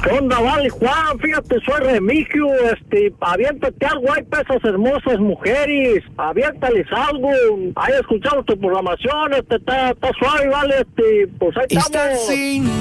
¿Qué onda, vale, Juan? Fíjate, soy Remigio, aviéntate algo, hay pesas hermosas mujeres, aviéntales algo, ahí escuchamos tu programación, está suave, vale, pues ahí estamos.